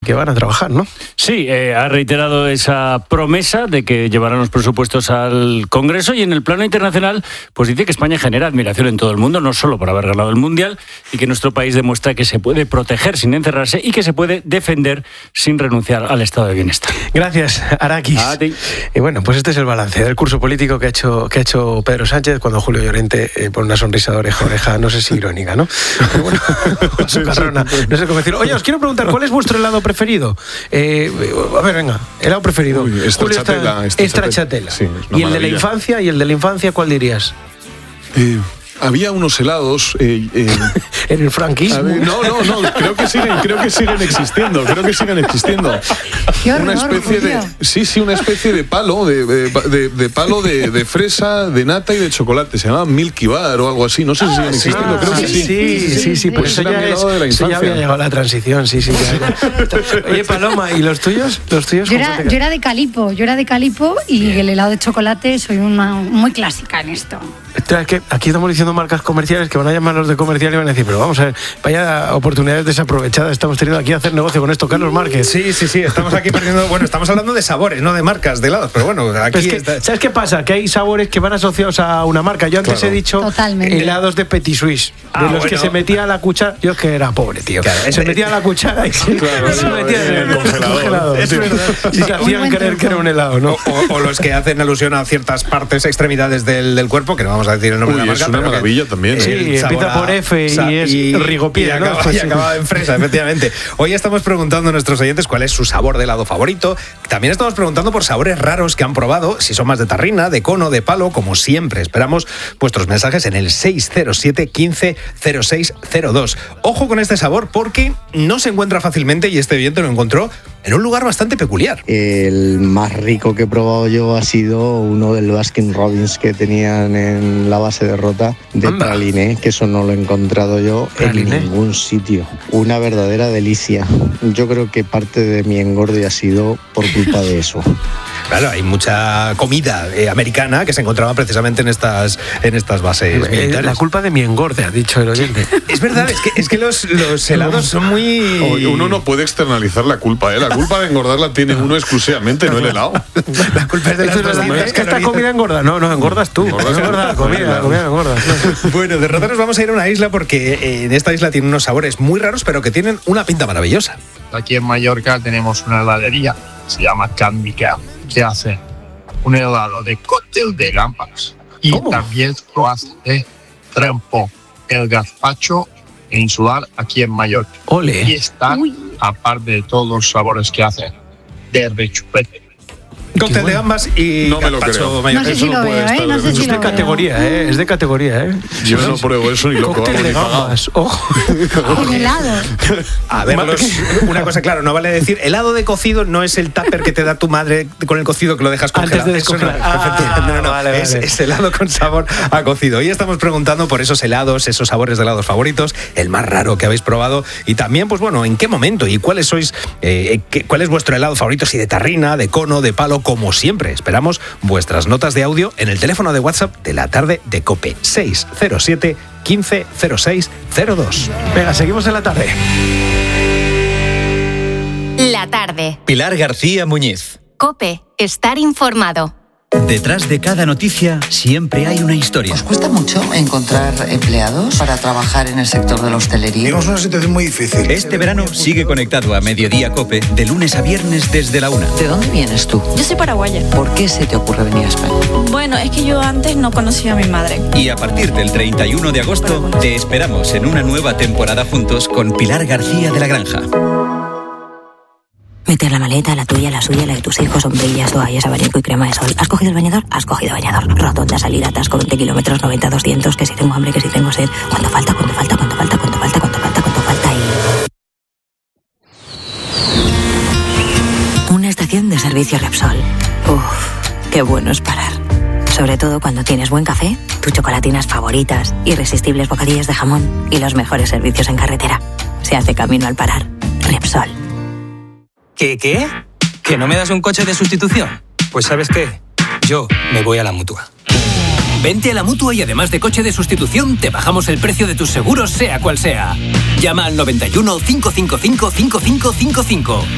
que van a trabajar, ¿no? Sí, ha reiterado esa promesa de que llevarán los presupuestos al Congreso, y en el plano internacional pues dice que España genera admiración en todo el mundo, no solo por haber ganado el Mundial, y que nuestro país demuestra que se puede proteger sin encerrarse y que se puede defender sin renunciar al estado de bienestar. Gracias, Arakis. A ti. Y bueno, pues este es el balance del curso político que ha hecho Pedro Sánchez cuando Julio Llorente pone una sonrisa de oreja a oreja, no sé si irónica, ¿no? Pero bueno, socarrona, no sé cómo decirlo. Oye, os quiero preguntar, ¿cuál es vuestro helado preferido? A ver, venga, helado preferido. Stracciatella. Sí, ¿Y el de la infancia? ¿Y el de la infancia cuál dirías? Había unos helados en el franquismo. No, creo que siguen existiendo. Qué horror, una especie Julio. una especie de palo de palo de fresa, de nata y de chocolate. Se llamaba Milky Bar o algo así. No sé si siguen existiendo. Creo que sí. Pues eso ya había llegado la transición. Sí. Oye, Paloma, ¿y los tuyos? Yo era de Calipo y el helado de chocolate soy una muy clásica en esto. Es que aquí estamos diciendo marcas comerciales que van a llamar los de comercial y van a decir, pero vamos a ver, vaya oportunidades desaprovechadas estamos teniendo aquí a hacer negocio con esto, Carlos Márquez. Sí, estamos aquí perdiendo, estamos hablando de sabores, no de marcas de helados, pero bueno, aquí ¿sabes qué pasa? Que hay sabores que van asociados a una marca. Yo antes he dicho totalmente. Helados de Petit Suisse, de los que se metía a la cuchara. Yo es que era pobre, tío. Claro, se metía a la cuchara y se metía en el congelador. Es verdad. Y se hacían creer que era un helado, ¿no? O los que hacen alusión a ciertas partes, extremidades del cuerpo, que no vamos a decir el nombre de la marca. Es una maravilla también. Sí, empieza por F y es Rigopía, ¿no? Y acaba en fresa, efectivamente. Hoy estamos preguntando a nuestros oyentes cuál es su sabor de helado favorito. También estamos preguntando por sabores raros que han probado, si son más de tarrina, de cono, de palo, como siempre. Esperamos vuestros mensajes en el 607 15 06 02. Ojo con este sabor porque no se encuentra fácilmente y este oyente lo encontró en un lugar bastante peculiar. El más rico que he probado yo ha sido uno del Baskin Robbins que tenían en la base de Rota de praliné, que eso no lo he encontrado yo en ningún sitio. Una verdadera delicia. Yo creo que parte de mi engorde ha sido por culpa de eso. Claro, hay mucha comida americana que se encontraba precisamente en estas bases militares. La culpa de mi engorde, ha dicho el oyente. Es verdad, es que los helados son muy... Uno no puede externalizar la culpa, ¿eh? La culpa de engordar la tiene uno exclusivamente, no el helado. La culpa es de las calorías. Es que esta comida engorda. No, engordas tú. Engorda la comida engorda. Bueno, de rato nos vamos a ir a una isla porque en esta isla tiene unos sabores muy raros, pero que tienen una pinta maravillosa. Aquí en Mallorca tenemos una heladería, se llama Can Miquel, que hace un helado de cóctel de gambas y también lo hace de trempo, el gazpacho insular aquí en Mallorca. Ole. Y está, aparte de todos los sabores que hace, de rechupete. Cóctel de gambas y no me lo creo. No sé si lo veo, no sé si es de categoría, es de categoría, Yo no pruebo eso ni lo como ni gambas. Ojo. En helado. A ver, una cosa, claro, no vale decir helado de cocido no es el tupper que te da tu madre con el cocido que lo dejas congelado. Antes de descongelar. No, vale. Es helado con sabor a cocido. Hoy estamos preguntando por esos helados, esos sabores de helados favoritos, el más raro que habéis probado y también, pues bueno, en qué momento y cuál es vuestro helado favorito, si de tarrina, de cono, de palo, como siempre. Esperamos vuestras notas de audio en el teléfono de WhatsApp de la tarde de COPE 607 15 06 02. Venga, seguimos en la tarde. La tarde. Pilar García Muñiz. COPE. Estar informado. Detrás de cada noticia siempre hay una historia. ¿Os cuesta mucho encontrar empleados para trabajar en el sector de la hostelería? Tenemos una situación muy difícil. Este verano sigue conectado a Mediodía COPE de lunes a viernes desde la 1. ¿De dónde vienes tú? Yo soy paraguaya. ¿Por qué se te ocurre venir a España? Bueno, es que yo antes no conocía a mi madre. Y a partir del 31 de agosto te esperamos en una nueva temporada juntos con Pilar García de la Granja. Meter la maleta, la tuya, la suya, la de tus hijos, sombrillas, toallas, abanico y crema de sol. ¿Has cogido el bañador? Has cogido bañador. Rotonda, salida, atasco, 20 kilómetros, 90, 200, que si tengo hambre, que si tengo sed. ¿Cuánto falta y... Una estación de servicio Repsol. Uf, qué bueno es parar. Sobre todo cuando tienes buen café, tus chocolatinas favoritas, irresistibles bocadillos de jamón y los mejores servicios en carretera. Se hace camino al parar. Repsol. ¿Qué? ¿Que no me das un coche de sustitución? Pues ¿sabes qué? Yo me voy a la Mutua. Vente a la Mutua y además de coche de sustitución, te bajamos el precio de tus seguros sea cual sea. Llama al 91 555 5555.